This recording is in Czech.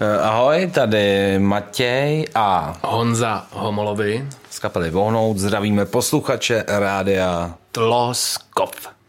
Ahoj, tady Matěj a Honza Homolovi z kapely Vohnout. Zdravíme posluchače rádia Tloskov.